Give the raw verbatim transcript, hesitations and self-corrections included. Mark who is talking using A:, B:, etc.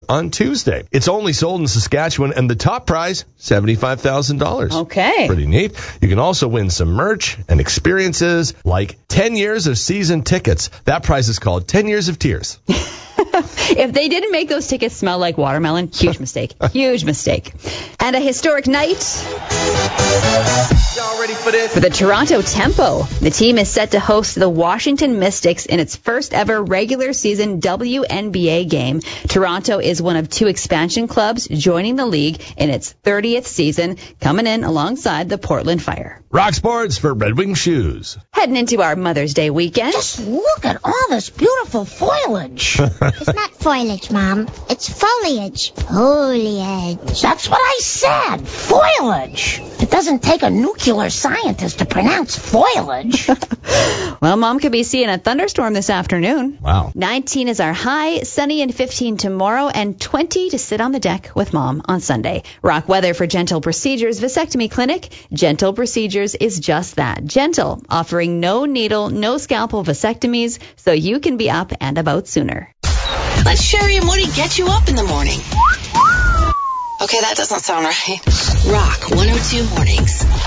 A: on Tuesday. It's only sold in Saskatchewan, and the top prize, seventy-five thousand dollars.
B: Okay.
A: Pretty neat. You can also win some merch and experiences like ten years of season tickets. That prize is called ten years of Tears.
B: If they didn't make those tickets smell like watermelon, huge mistake. Huge mistake. And a historic night
A: Y'all ready for this?
B: for the Toronto Tempo. The team is set to host the Washington Mystics in its first ever regular season W N B A game. Toronto is one of two expansion clubs joining the league in its thirtieth season, coming in alongside the Portland Fire.
A: Rock Sports for Red Wing Shoes.
B: Heading into our Mother's Day weekend.
C: Just look at all this beautiful foliage.
D: It's not foliage, Mom. It's foliage. Foliage.
C: That's what I said. Foliage. It doesn't take a nuclear scientist to pronounce foliage.
B: Well, Mom could be seeing a thunderstorm this afternoon.
A: Wow.
B: nineteen is our high, sunny and fifteen tomorrow, and twenty to sit on the deck with Mom on Sunday. Rock weather for Gentle Procedures Vasectomy Clinic. Gentle Procedures is just that, gentle, offering no needle, no scalpel vasectomies, so you can be up and about sooner.
E: Let Sherry and Woody get you up in the morning. Okay, that doesn't sound right. Rock one oh two Mornings.